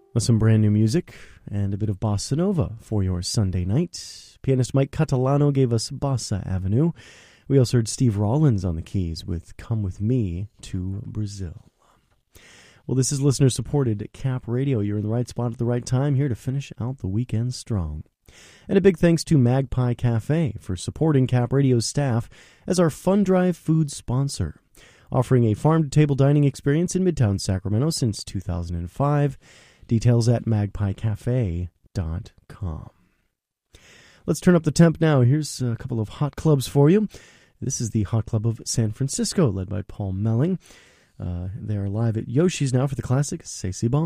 With some brand new music and a bit of bossa nova for your Sunday night. Pianist Mike Catalano gave us Bossa Avenue. We also heard Steve Rollins on the keys with Come With Me to Brazil. Well, this is listener-supported Cap Radio. You're in the right spot at the right time, here to finish out the weekend strong. And a big thanks to Magpie Cafe for supporting Cap Radio's staff as our Fun Drive food sponsor, offering a farm-to-table dining experience in Midtown Sacramento since 2005. Details at magpiecafe.com. Let's turn up the temp now. Here's a couple of hot clubs for you. This is the Hot Club of San Francisco, led by Paul Melling. They are live at Yoshi's now for the classic C'est Si Bon.